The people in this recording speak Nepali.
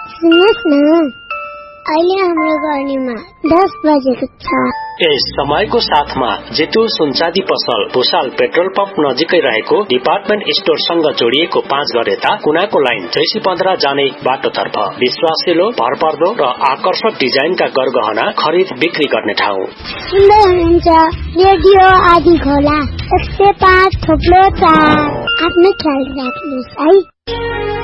सुन्नुहोस् न, अहिले हाम्रो गर्नीमा 10 बजेको छ। यस समयको साथमा जेतु सुनचाँदी पसल भुसाल पेट्रोल पम्प नजिकै रहेको डिपार्टमेन्ट स्टोरसँग जोडिएको 5 घर यता कुनाको लाइन 615 जाने बाटोतर्फ विश्वासिलो, भरपर्दो र आकर्षक डिजाइनका गरगहना खरिद बिक्री गर्ने ठाउँ। सुन्दै हुनुहुन्छ रेडियो आदि खोला 105 थोप्लो 4। आफ्नो ख्याल राख्नुहोस् है।